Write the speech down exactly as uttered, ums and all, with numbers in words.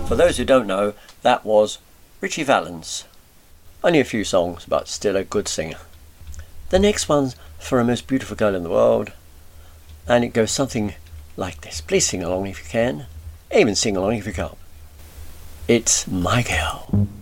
For those who don't know, that was Ritchie Valens. Only a few songs, but still a good singer. The next one's for a most beautiful girl in the world, and it goes something like this. Please sing along if you can, even sing along if you can't. It's My Girl.